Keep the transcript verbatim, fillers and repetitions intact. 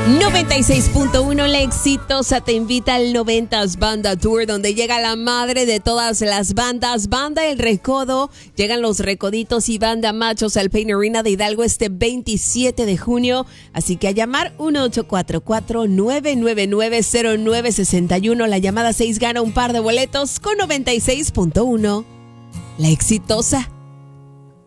noventa y seis punto uno, La Exitosa te invita al noventas Banda Tour, donde llega la madre de todas las bandas, Banda El Recodo. Llegan los Recoditos y Banda Machos al Pain Arena de Hidalgo este veintisiete de junio. Así que a llamar uno ocho cuatro cuatro, nueve nueve nueve, cero nueve seis uno. La llamada seis gana un par de boletos con noventa y seis punto uno. La Exitosa.